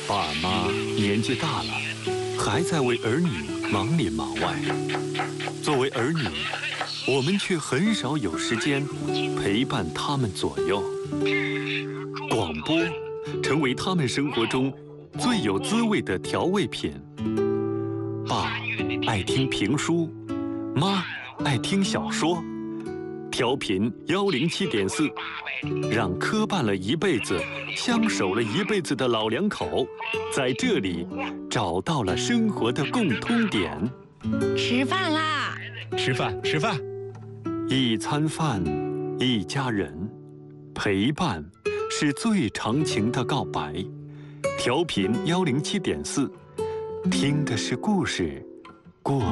爸妈年纪大了，还在为儿女忙里忙外。作为儿女，我们却很少有时间陪伴他们左右。广播成为他们生活中最有滋味的调味品。爸爱听评书，妈爱听小说。调频107.4，让磕绊了一辈子、相守了一辈子的老两口，在这里找到了生活的共通点。 吃饭啦！ 吃饭，吃饭。 一餐饭，一家人，陪伴是最长情的告白。调频107.4，听的是故事，过